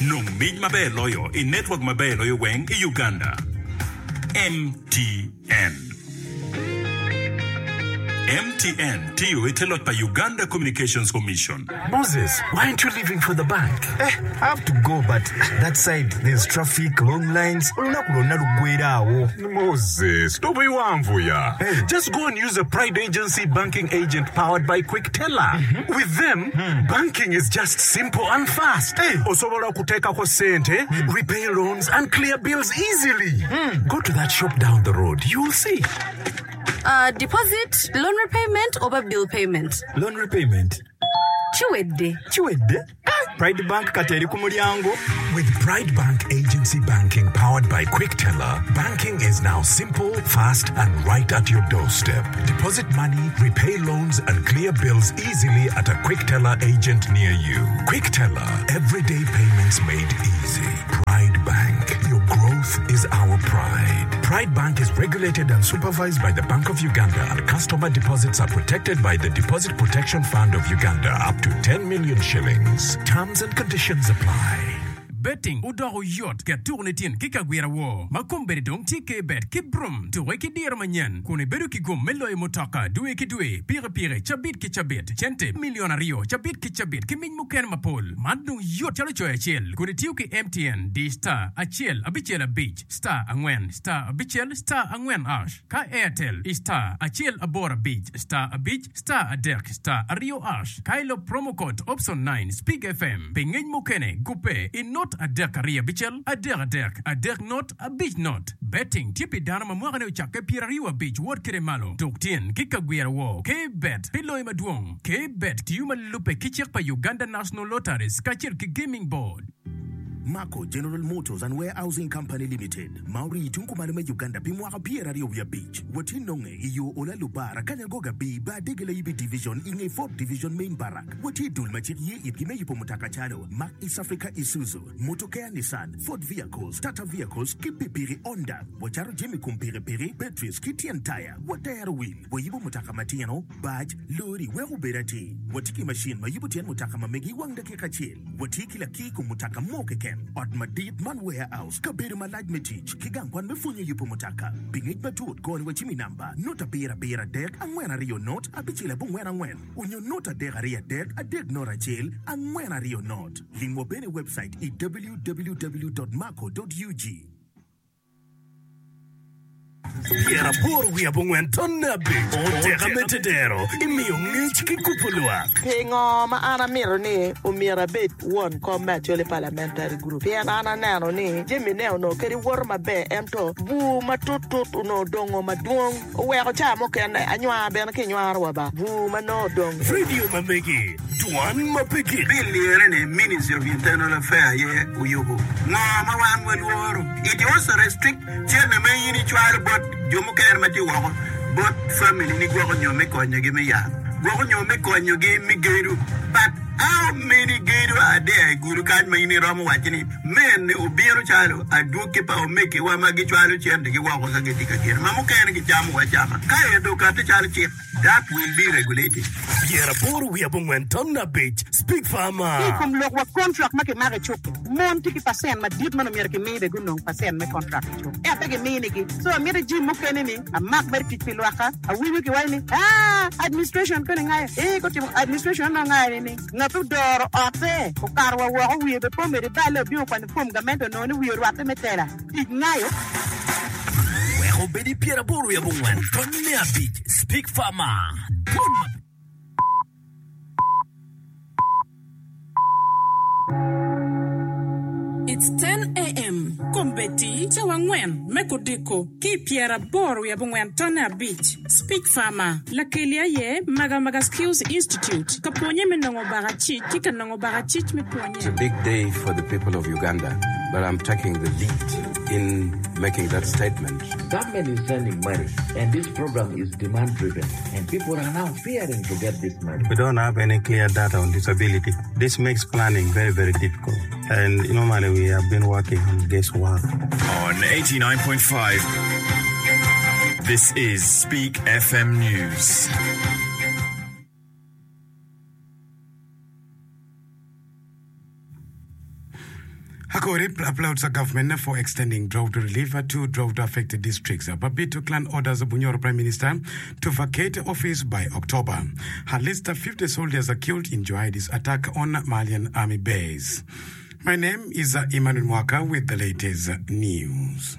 nominy maber loyo i network maber loyo weng i Uganda. MTN. MTN tiyo itelot pa Uganda Communications Commission. Moses, why aren't you leaving for the bank? I have to go, but that side, there's traffic, long lines. Moses, don't be wanvuya. Just go and use a Pride Agency banking agent powered by Quick Teller. With them, banking is just simple and fast. Osobola kuteka kwa sente, repay loans, and clear bills easily. Go to that shop down the road. You will see. Deposit, loan repayment, or bill payment? Loan repayment. Chiwedde. Pride Bank kateri kumulyango. With Pride Bank Agency Banking powered by Quick Teller, banking is now simple, fast, and right at your doorstep. Deposit money, repay loans, and clear bills easily at a Quick Teller agent near you. Quick Teller, everyday payments made easy. Pride Bank, your growth is our pride. Pride Bank is regulated and supervised by the Bank of Uganda, and customer deposits are protected by the Deposit Protection Fund of Uganda up to 10 million shillings. Terms and conditions apply. Betting udaro yacht ke tournetin kika gwira wo. Makombere dong tike bet ki brum tu weki dir manyan. Kone bedu ki gum melo e motaka duwe ki duwe. Pire chabit ki chabit. Chente milionario chabit ki min muken mapol. Madung yacht chalo choy achel. Kone tiu ki MTN di star achel abichel a beach. Star angwen star abichel star angwen ash. Ka Airtel star achel abora beach. Star a beach star a dek star a rio ash. Kailo promo code option 9 Speak FM. Pengen mukene gupe in not a dek aria bichel, a dek not a beach not. Betting tipi dana mamwagane uchake pirariwa beach word kere malo. Doktien kika gwira wo. K-Bet pilo ima duong. K-Bet tiyuma lupe kichek pa Uganda National Lotteries kachir ki gaming board. Mako General Motors and Warehousing Company Limited. Mauri tunkumaleme Uganda pimwaka piera rio ya beach. Wati nonge iyo ola lubara kanyagoga bi ba degele ibi division inge 4th division main barak. Wati dul machik ye ipkime yipo mutaka chalo. Mac East Africa Isuzu. Motokea Nissan. Ford Vehicles. Tata Vehicles. Kipipiri Honda. Wacharo jemi kumpiri Petrus Kitian Tire. Watayaro wheel. Wayibo mutaka matiano. Badge. Lori. Wehu berati. Watiki machine. Mayibo tian mutaka mamegi wangda kekachil. Watiki la kiku mutaka moke ken. At Madid Man Warehouse, Kabiri Malaj Metich, Kigankwan Mefunya Yupomotaka, Bingit Batut, Kwan Wachimi number, not a beer deck, and when a Rio note, a bichila when and when you not a deck, a deck nor a jail, and when a Rio note. Lingwabene website is www.marco.ug. Piera porwi abungwen tonna beach. Oteka metedero. Imiyo ngich kikupulwa. Pingo ma ana miro ni umira bet one combat yole parliamentary group. Piera ana nano ni jemi neo no keri worma be emto bu matutut no dongo maduong. Weko chamo kene anywa ben kinywa arwaba. Bu mano dong. Radio mamegi. Duan mapeki. Billion in Ministry of Internal Affairs ye uyugo. Mama wan wen woro. It also restrict chene me yini chwar but jomo ker mati wako. But family ni gwako nyome konyo gi me ya. Gwako nyome konyo gi mi geru. But how many geru are there? Guru kan ma yini romo wachini. Men obiero chalo aduke pa omeke wa magi chwalo chende gi wako ka geti ka kira. Mamu ker gi chamu wa chama. Kaya do ka te chalo chip. That will be regulated. Piera Poro we abungwen tonna beach. Speak farmer. Ikom lok wa contract make mare chok. Monti ki pasen ma dit mano mere ki mede gunong pasen me contract chok. E apege mene ki. So mere jim mukene ni a mak mer ki pilwaka. A wiwi ki wani. Administration kone ngaya. Ko ti administration na ngaya ni. Ngatu doro ote. Ko karwa wa wiwe be pomere bale bi ko ni pom gamendo no ni wiwe wate metela. Ngayo. Obedi Piera Poro we abungwen tonna beach. Speak farmer. It's 10 a.m. Kombeti, Chawangwen, Mekodiko, Ki Piera Poro we abungwen tonna beach. Speak farmer. Lakelia ye, Maga Skills Institute. Kaponye menongo barachi, kika nongo barachi me ponye. It's a big day for the people of Uganda, but I'm taking the lead in making that statement. Government is sending money, and this program is demand-driven, and people are now fearing to get this money. We don't have any clear data on disability. This makes planning very, very difficult. And normally we have been working on guesswork. On 89.5, this is Speak FM News. Hakori applauds the government for extending drought relief to drought-affected districts. Babito Clan orders the Bunyoro Prime Minister to vacate office by October. At least 50 soldiers are killed in jihadist attack on Malian army base. My name is Emmanuel Mwaka with the latest news.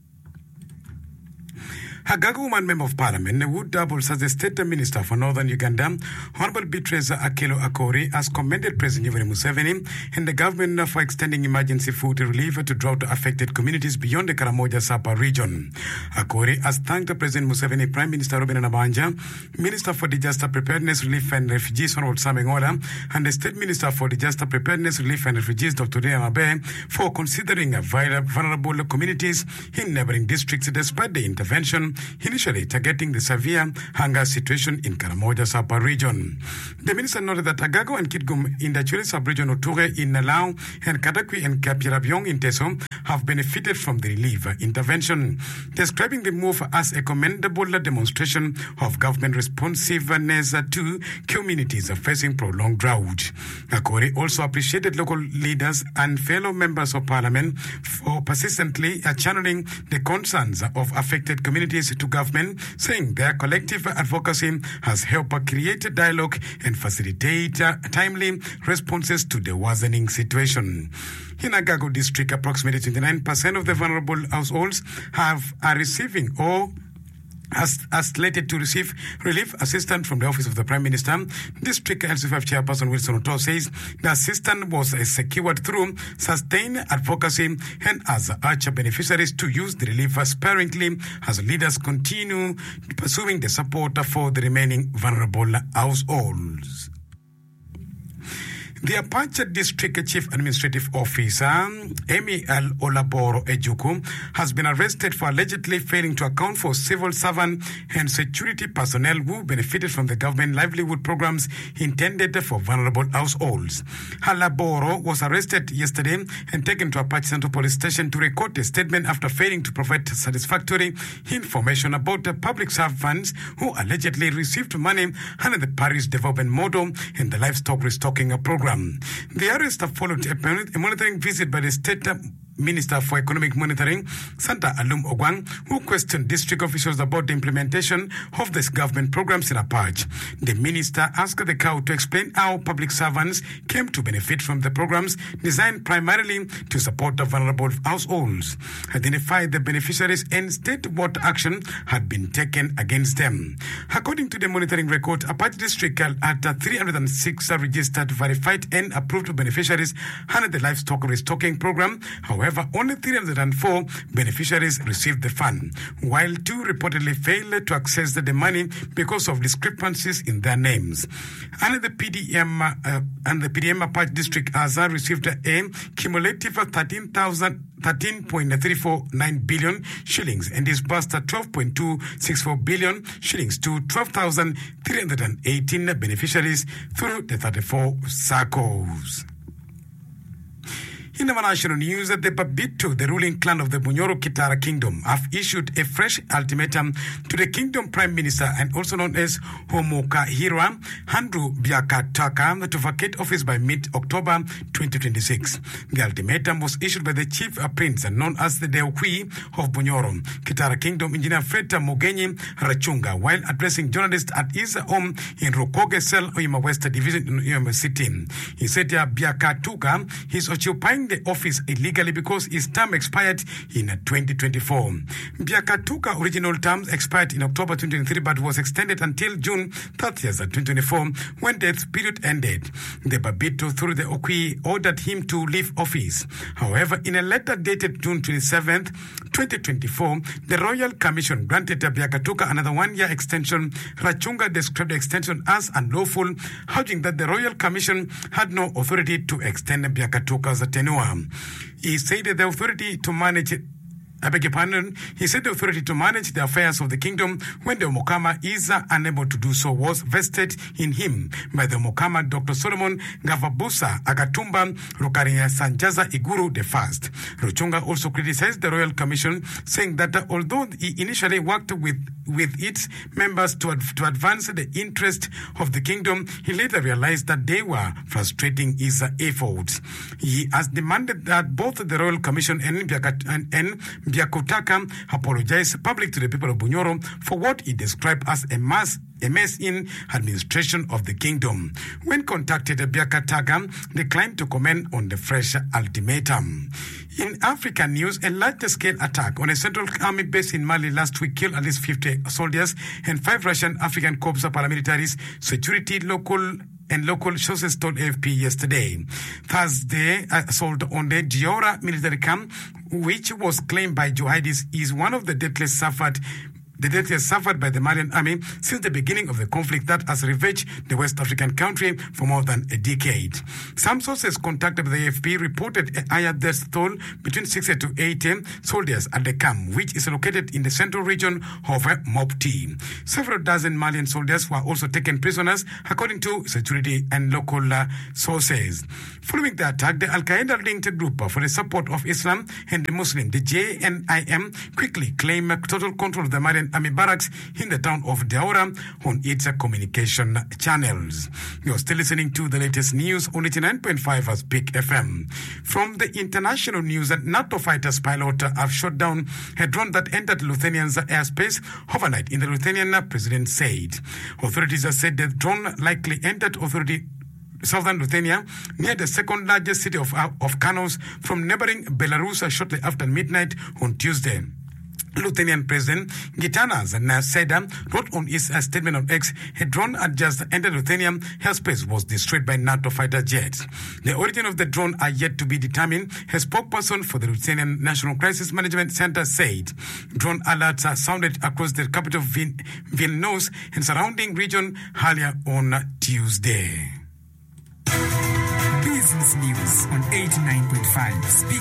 Hagago woman member of parliament who doubles as the state minister for northern Uganda, Honorable Beatrice Akelo Akori, has commended President Yoweri Museveni and the government for extending emergency food relief to drought-affected communities beyond the Karamoja-Sapa region. Akori has thanked President Museveni, Prime Minister Robert Nabanja, Minister for Disaster Preparedness, Relief and Refugees, Honorable Samuel Ola, and the State Minister for Disaster Preparedness, Relief and Refugees, Dr. Diana Abe, for considering vulnerable communities in neighboring districts despite the intervention initially targeting the severe hunger situation in Karamoja-Sapa region. The minister noted that Agago and Kitgum in the Chile sub-region of Ture in Nalau and Kadakwi and Kapirabyong in Teso have benefited from the relief intervention, describing the move as a commendable demonstration of government responsiveness to communities facing prolonged drought. Akori also appreciated local leaders and fellow members of parliament for persistently channeling the concerns of affected communities to government, saying their collective advocacy has helped create a dialogue and facilitate timely responses to the worsening situation. In Agago district, approximately 29% of the vulnerable households are receiving or are slated to receive relief assistance from the Office of the Prime Minister. District LC5 Chairperson Wilson Oto says the assistance was secured through sustained advocacy and has urged beneficiaries to use the relief sparingly as leaders continue pursuing the support for the remaining vulnerable households. The Apache District Chief Administrative Officer, Amy L. Olaboro Ejuku, has been arrested for allegedly failing to account for civil servant and security personnel who benefited from the government livelihood programs intended for vulnerable households. Olaboro was arrested yesterday and taken to Apache Central Police Station to record a statement after failing to provide satisfactory information about the public servants who allegedly received money under the Parish Development Model and the Livestock Restocking Program. The arrest followed a monitoring visit by the State Minister for Economic Monitoring, Santa Alum Ogwang, who questioned district officials about the implementation of these government programs in Apache. The minister asked the COW to explain how public servants came to benefit from the programs designed primarily to support the vulnerable households, identify the beneficiaries, and state what action had been taken against them. According to the monitoring record, Apache district had 306 registered, verified, and approved beneficiaries under the livestock restocking program. However, only 304 beneficiaries received the fund, while 2 reportedly failed to access the money because of discrepancies in their names. And the PDM Apache District Aza received a cumulative 13.349 billion shillings and disbursed 12.264 billion shillings to 12,318 beneficiaries through the 34 SACCOs. In international news, the Babito, the ruling clan of the Bunyoro Kitara Kingdom, have issued a fresh ultimatum to the Kingdom Prime Minister and also known as Homoka Hira, Andrew Byakataka, to vacate office by mid-October 2026. The ultimatum was issued by the Chief Prince, known as the Deokwi of Bunyoro Kitara Kingdom, Engineer Fred Mugenyi Rachunga, while addressing journalists at his home in Rukoge Cell, Oyima West Division in Oyima City. He said Byakatuka is occupying the office illegally because his term expired in 2024. Byakatuka original term expired in October 2023 but was extended until June 30th, 2024 when the period ended. The Babito through the Okwi ordered him to leave office. However, in a letter dated June 27th, 2024, the Royal Commission granted Byakatuka another 1-year extension. Rachunga described the extension as unlawful, urging that the Royal Commission had no authority to extend Byakatuka's tenure. He said that the authority to manage He said the authority to manage the affairs of the kingdom when the Omokama is unable to do so was vested in him by the Omokama Dr. Solomon Ngavabusa Agatumba Rukarinya Sanjaza Iguru I. Ruchunga also criticized the Royal Commission, saying that although he initially worked with its members to advance the interest of the kingdom, he later realized that they were frustrating his efforts. He has demanded that both the Royal Commission and Biakutaka apologize publicly to the people of Bunyoro for what he described as a mess in administration of the kingdom. When contacted, Biakutaka declined to comment on the fresh ultimatum. In African news, a large-scale attack on a Central Army base in Mali last week killed at least 50 soldiers and 5 Russian African Corps paramilitaries, security local sources told AFP yesterday. Thursday, assault on the Diora military camp, which was claimed by jihadis, is one of the deaths suffered by the Malian army since the beginning of the conflict that has ravaged the West African country for more than a decade. Some sources contacted by the AFP reported a higher death toll between 60 to 80 soldiers at the camp, which is located in the central region of Mopti. Several dozen Malian soldiers were also taken prisoners, according to security and local sources. Following the attack, the Al-Qaeda-linked group for the support of Islam and the Muslim, the JNIM, quickly claimed total control of the Malian Army barracks in the town of Daura on its communication channels. You're still listening to the latest news on 89.5 as Speak FM. From the international news, NATO fighters pilot have shot down a drone that entered Lithuanian's airspace overnight in the Lithuanian president said. Authorities have said the drone likely entered southern Lithuania, near the second largest city of Kaunas, from neighboring Belarus shortly after midnight on Tuesday. Lithuanian President Gitanas Nausėda wrote on his statement on X, a drone had just entered Lithuanian airspace was destroyed by NATO fighter jets. The origin of the drone are yet to be determined. A spokesperson for the Lithuanian National Crisis Management Center said drone alerts are sounded across the capital Vilnius and surrounding region earlier on Tuesday. Business News on 89.5 Speak